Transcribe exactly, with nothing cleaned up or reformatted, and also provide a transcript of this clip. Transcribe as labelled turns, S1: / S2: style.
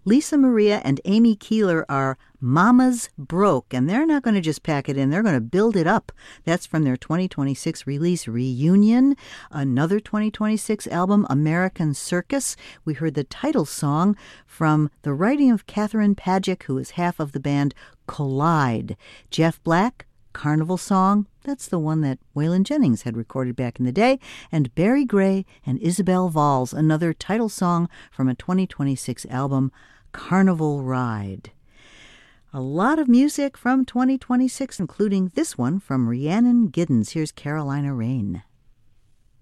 S1: Lisa Maria and Amy Keeler are Mama's Broke, and they're not going to just pack it in, they're going to build it up. That's from their twenty twenty-six release, Reunion. Another twenty twenty-six album, American Circus. We heard the title song from the writing of Catherine Pagic, who is half of the band Collide. Jeff Black, Carnival Song. That's the one that Waylon Jennings had recorded back in the day. And Barry Gray and Isabel Valls, another title song from a twenty twenty-six album, Carnival Ride. A lot of music from twenty twenty-six, including this one from Rhiannon Giddens. Here's Carolina Rain.